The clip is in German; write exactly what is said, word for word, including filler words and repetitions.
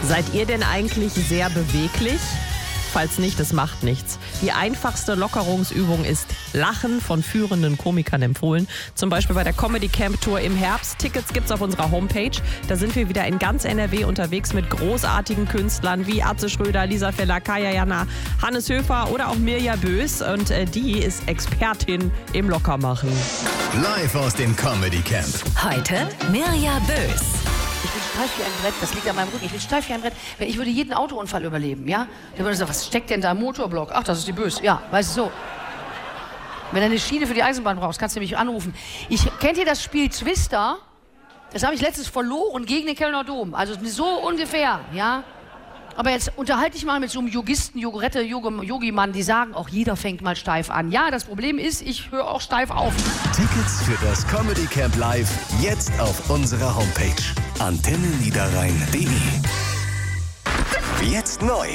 Seid ihr denn eigentlich sehr beweglich? Falls nicht, das macht nichts. Die einfachste Lockerungsübung ist Lachen, von führenden Komikern empfohlen. Zum Beispiel bei der Comedy Camp Tour im Herbst. Tickets gibt's auf unserer Homepage. Da sind wir wieder in ganz N R W unterwegs mit großartigen Künstlern wie Atze Schröder, Lisa Feller, Kaya Jana, Hannes Höfer oder auch Mirja Bös. Und äh, die ist Expertin im Lockermachen. Live aus dem Comedy Camp. Heute Mirja Bös. Ich bin steif wie ein Brett, das liegt an meinem Rücken. Ich bin steif wie ein Brett. Ich würde jeden Autounfall überleben, ja? Der würde sagen, was steckt denn da im Motorblock? Ach, das ist die Bös. Ja, weißt du so. Wenn du eine Schiene für die Eisenbahn brauchst, kannst du mich anrufen. Ich, kennt ihr das Spiel Twister? Das habe ich letztens verloren gegen den Kölner Dom. Also so ungefähr, ja? Aber jetzt unterhalte ich mal mit so einem Yogisten, Yogurette, Yogi-Mann, die sagen auch, jeder fängt mal steif an. Ja, das Problem ist, ich höre auch steif auf. Tickets für das Comedy Camp Live jetzt auf unserer Homepage antenne niederrhein punkt de. Jetzt neu.